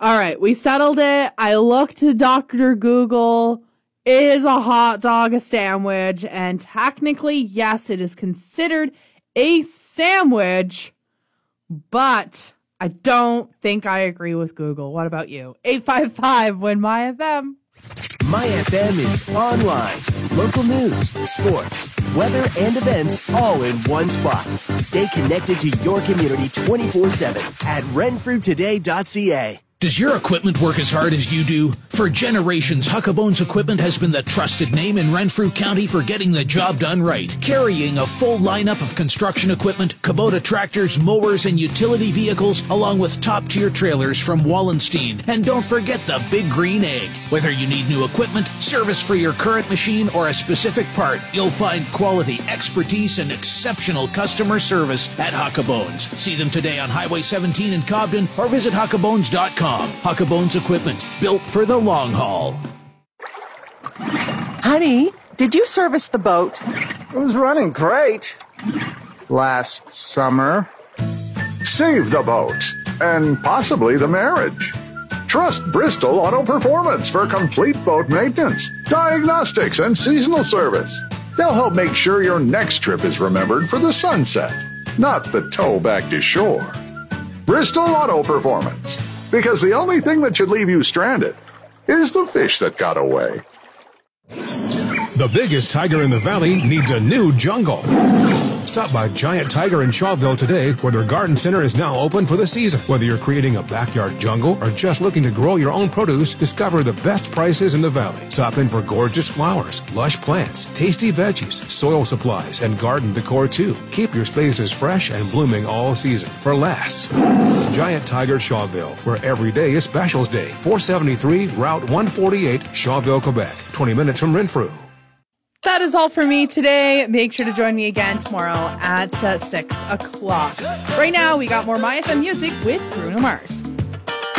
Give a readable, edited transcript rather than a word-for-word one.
All right, we settled it. I looked to Dr. Google. Is a hot dog a sandwich? And technically, yes, it is considered a sandwich, but I don't think I agree with Google. What about you? 855-WIN-MY-FM. MyFM is online. Local news, sports, weather, and events all in one spot. Stay connected to your community 24/7 at renfrewtoday.ca. Does your equipment work as hard as you do? For generations, Huckabones Equipment has been the trusted name in Renfrew County for getting the job done right. Carrying a full lineup of construction equipment, Kubota tractors, mowers, and utility vehicles, along with top-tier trailers from Wallenstein. And don't forget the Big Green Egg. Whether you need new equipment, service for your current machine, or a specific part, you'll find quality, expertise, and exceptional customer service at Huckabones. See them today on Highway 17 in Cobden or visit huckabones.com. Huckabones Equipment, built for the long haul. Honey, did you service the boat? It was running great last summer. Save the boat and possibly the marriage. Trust Bristol Auto Performance for complete boat maintenance, diagnostics, and seasonal service. They'll help make sure your next trip is remembered for the sunset, not the tow back to shore. Bristol Auto Performance. Because the only thing that should leave you stranded is the fish that got away. The biggest tiger in the valley needs a new jungle. Stop by Giant Tiger in Shawville today, where their garden center is now open for the season. Whether you're creating a backyard jungle or just looking to grow your own produce, discover the best prices in the valley. Stop in for gorgeous flowers, lush plants, tasty veggies, soil supplies, and garden decor too. Keep your spaces fresh and blooming all season for less. Giant Tiger Shawville, where every day is Specials Day. 473 Route 148, Shawville, Quebec. 20 minutes from Renfrew. That is all for me today. Make sure to join me again tomorrow at 6 o'clock. Right now, we got more MyFM music with Bruno Mars.